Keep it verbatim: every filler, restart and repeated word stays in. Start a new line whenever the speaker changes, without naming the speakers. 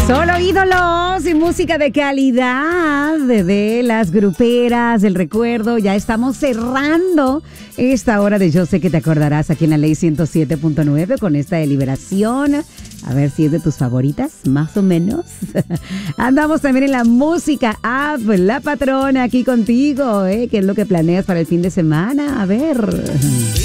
Solo ídolos y música de calidad de, de las gruperas del recuerdo. Ya estamos cerrando esta hora de Yo Sé Que Te Acordarás aquí en la Ley ciento siete punto nueve con esta de Liberación. A ver si es de tus favoritas, más o menos. Andamos también en la música app, La Patrona, aquí contigo, ¿eh? ¿Qué es lo que planeas para el fin de semana? A ver...